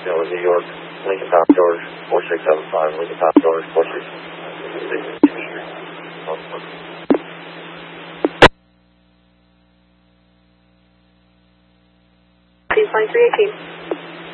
New York, Lincoln Top George, 4675, Lincoln Top George, 46. 3.318.